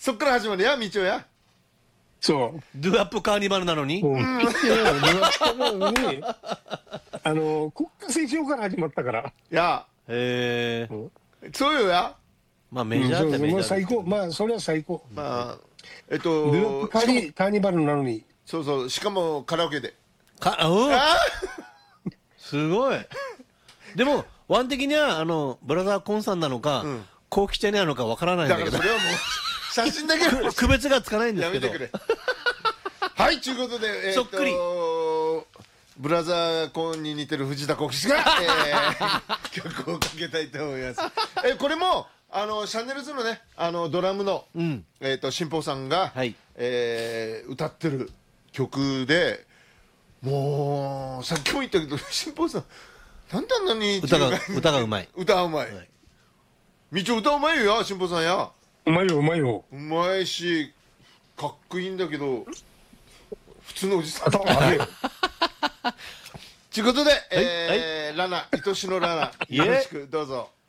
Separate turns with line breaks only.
そっから始まるや、みちおや。
そう。
ドゥアップカーニバルなのに、
国家斉唱から始まったから。
や、
へえ、
そうよや。
まあメジャーってメジャー
最高。まあそれは最高。
まあ
ドゥアップカーニバルなのに。
そうそう、しかもカラオケで。
すごい。でもワン的にはブラザーコンさんなのか、コウキちゃんなのかわからないんだけど。
だからそれはもう写真だけ
区別がつかないんですけど。
やめてくれ。はい、ということで、
そっくり。
ブラザーコーンに似てる藤田幸吉が、曲をかけたいと思います。これもシャネルズのねドラムの新保さんが、歌ってる曲で、もうさっきも言ったけど新保さんなんであんなに
歌がうまい。
歌うまい。みちお歌うまいよ、新保さんや。
うまいようまいよ。
うまいしかっこいいんだけど普通のおじさん。ということで、ラナ愛しのラナよろしくどうぞ。